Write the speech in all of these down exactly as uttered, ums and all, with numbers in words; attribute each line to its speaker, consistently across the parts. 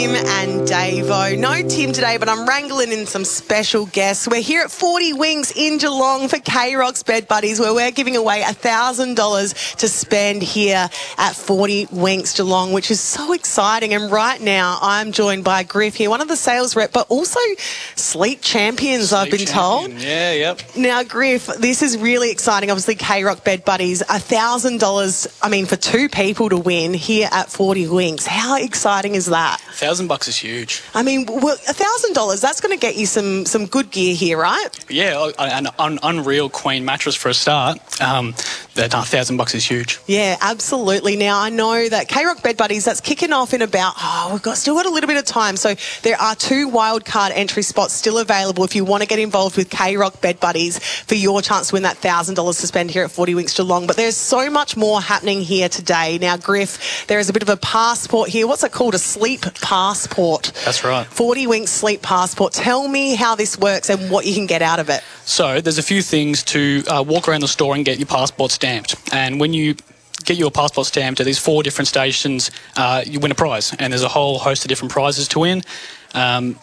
Speaker 1: Tim and Davo. No Tim today, but I'm wrangling in some special guests. We're here at forty Winks in Geelong for K-Rock's Bed Buddies, where we're giving away one thousand dollars to spend here at forty Winks Geelong, which is so exciting. And right now, I'm joined by Griff here, one of the sales rep, but also sleep champions, sleep I've been champion. told.
Speaker 2: Yeah, yep.
Speaker 1: Now, Griff, this is really exciting. Obviously, K-Rock Bed Buddies, one thousand dollars, I mean, for two people to win here at forty Winks. How exciting is that?
Speaker 2: A thousand bucks is huge.
Speaker 1: I mean, well, a thousand dollars, that's going to get you some some good gear here, right?
Speaker 2: Yeah, an, an unreal queen mattress for a start. Um, that a thousand bucks is huge.
Speaker 1: Yeah, absolutely. Now, I know that K-Rock Bed Buddies, that's kicking off in about, oh, we've got still got a little bit of time. So there are two wildcard entry spots still available if you want to get involved with K-Rock Bed Buddies for your chance to win that one thousand dollars to spend here at forty Winks Geelong. But there's so much more happening here today. Now, Griff, there is a bit of a passport here. What's it called? A sleep passport.
Speaker 2: That's right.
Speaker 1: forty Winks Sleep Passport. Tell me how this works and what you can get out of it.
Speaker 2: So there's a few things to uh, walk around the store and get your passport stamped. And when you get your passport stamped at these four different stations, uh, you win a prize. And there's a whole host of different prizes to win. Um,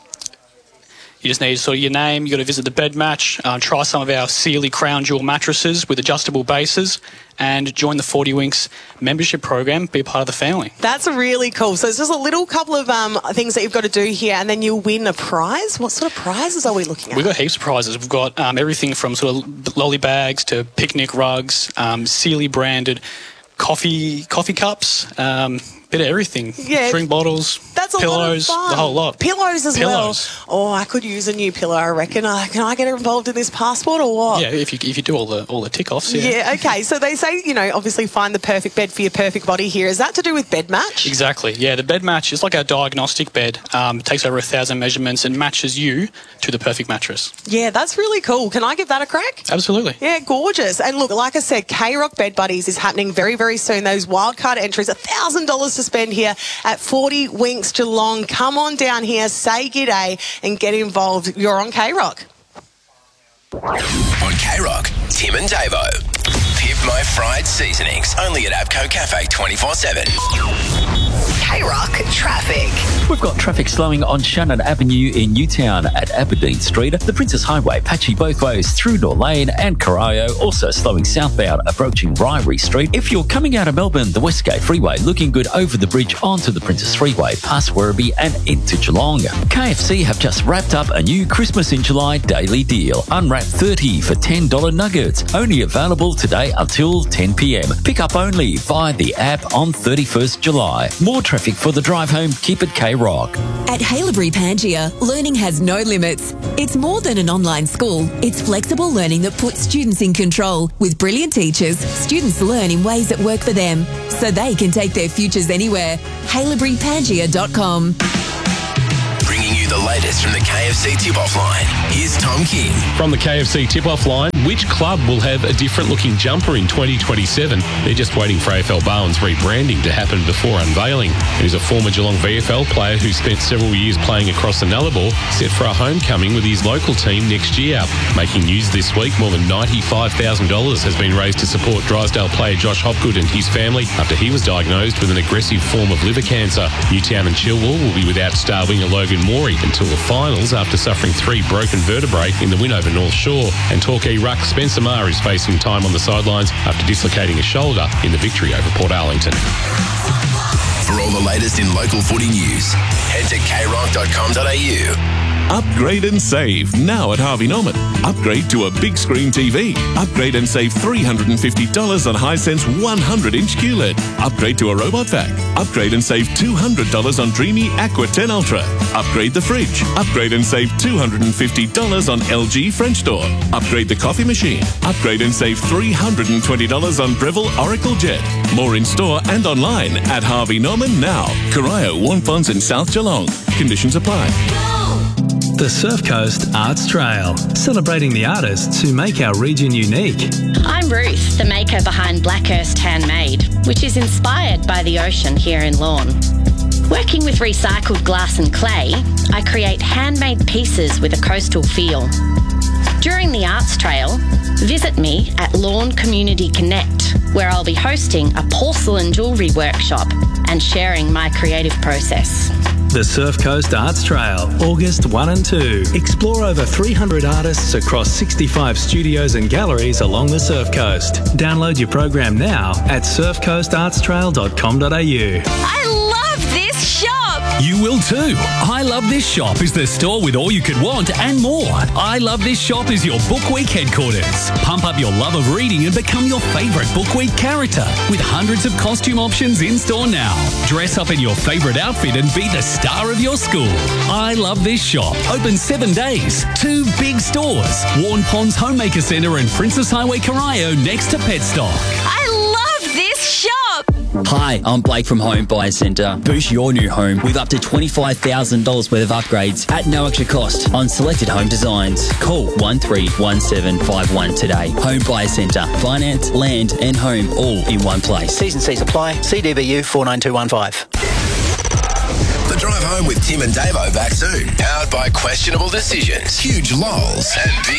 Speaker 2: You just need sort of your name. You've got to visit the bed match, uh, try some of our Sealy Crown Jewel mattresses with adjustable bases, and join the forty Winks membership program, be a part of the family.
Speaker 1: That's really cool. So it's just a little couple of um, things that you've got to do here, and then you'll win a prize. What sort of prizes are we looking at?
Speaker 2: We've got heaps of prizes. We've got um, everything from sort of lolly bags to picnic rugs, um, Sealy branded coffee coffee cups, um, bit of everything.
Speaker 1: Yeah.
Speaker 2: Drink bottles,
Speaker 1: That's a
Speaker 2: pillows,
Speaker 1: lot of fun.
Speaker 2: the whole lot.
Speaker 1: Pillows as
Speaker 2: pillows.
Speaker 1: well. Oh, I could use a new pillow, I reckon. Uh, can I get involved in this passport or what?
Speaker 2: Yeah, if you if you do all the all the tick offs. Yeah.
Speaker 1: Yeah, okay. So they say, you know, obviously find the perfect bed for your perfect body here. Is that to do with bed match?
Speaker 2: Exactly. Yeah, the bed match is like our diagnostic bed. Um, it takes over a thousand measurements and matches you to the perfect mattress.
Speaker 1: Yeah, that's really cool. Can I give that a crack?
Speaker 2: Absolutely.
Speaker 1: Yeah, gorgeous. And look, like I said, K-Rock Bed Buddies is happening very, very soon. Those wildcard entries, one thousand dollars to spend here at forty Winks Geelong. Come on down here, say g'day and get involved. You're on K-Rock.
Speaker 3: On K-Rock, Tim and Davo. Pip My Fried Seasonings. Only at Abco Cafe twenty-four seven. K-Rock traffic.
Speaker 4: We've got traffic slowing on Shannon Avenue in Newtown at Aberdeen Street, the Princess Highway patchy both ways through Nor Lane and Corio, also slowing southbound approaching Ryrie Street. If you're coming out of Melbourne, the Westgate Freeway looking good over the bridge onto the Princess Freeway past Werribee and into Geelong. K F C have just wrapped up a new Christmas in July daily deal. Unwrap thirty for ten dollar nuggets, only available today until ten p m. Pick up only via the app on thirty-first July. More traffic for the drive home, keep it K-Rock.
Speaker 5: At Haileybury Pangaea, learning has no limits. It's more than an online school. It's flexible learning that puts students in control. With brilliant teachers, students learn in ways that work for them, so they can take their futures anywhere. Haileybury Pangaea dot com.
Speaker 3: Bringing you the latest from the K F C tip-off line. Here's Tom King.
Speaker 6: From the K F C tip-off line, which club will have a different-looking jumper in twenty twenty-seven? They're just waiting for A F L Bowen's rebranding to happen before unveiling. He's a former Geelong V F L player who spent several years playing across the Nullarbor, set for a homecoming with his local team next year. Making news this week, more than ninety-five thousand dollars has been raised to support Drysdale player Josh Hopgood and his family after he was diagnosed with an aggressive form of liver cancer. Newtown and Chilwell will be without star winger Logan Morey until the finals after suffering three broken vertebrae in the win over North Shore. And Torquay ruck Spencer Marr is facing time on the sidelines after dislocating a shoulder in the victory over Port Arlington.
Speaker 3: For all the latest in local footy news, head to k rock dot com dot a u.
Speaker 7: Upgrade and save now at Harvey Norman. Upgrade to a big screen T V. Upgrade and save three hundred fifty dollars on Hisense one hundred inch Q L E D. Upgrade to a robot vac. Upgrade and save two hundred dollars on Dreamy Aqua ten Ultra. Upgrade the fridge. Upgrade and save two hundred fifty dollars on L G French door. Upgrade the coffee machine. Upgrade and save three hundred twenty dollars on Breville Oracle Jet. More in store and online at Harvey Norman now. Corio, Warnfonds and South Geelong. Conditions apply.
Speaker 8: The Surf Coast Arts Trail, celebrating the artists who make our region unique.
Speaker 9: I'm Ruth, the maker behind Blackhurst Handmade, which is inspired by the ocean here in Lorne. Working with recycled glass and clay, I create handmade pieces with a coastal feel. During the Arts Trail, visit me at Lorne Community Connect, where I'll be hosting a porcelain jewellery workshop and sharing my creative process.
Speaker 8: The Surf Coast Arts Trail, August first and second. Explore over three hundred artists across sixty-five studios and galleries along the Surf Coast. Download your program now at surf coast arts trail dot com dot a u.
Speaker 10: I love this shop!
Speaker 4: You will too. I Love This Shop is the store with all you could want and more. I Love This Shop is your Book Week headquarters. Pump up your love of reading and become your favourite Book Week character with hundreds of costume options in store now. Dress up in your favourite outfit and be the star of your school. I Love This Shop. Open seven days. Two big stores. Warren Ponds Homemaker Centre and Princess Highway Corio next to Petstock.
Speaker 10: I love this shop!
Speaker 11: Hi, I'm Blake from Home Buyer Centre. Boost your new home with up to twenty-five thousand dollars worth of upgrades at no extra cost on selected home designs. Call one three one seven five one today. Home Buyer Centre. Finance, land and home all in one place.
Speaker 12: T's and C's apply. C D B U four nine two one five.
Speaker 3: The Drive Home with Tim and Davo back soon. Powered by questionable decisions, huge lols, and big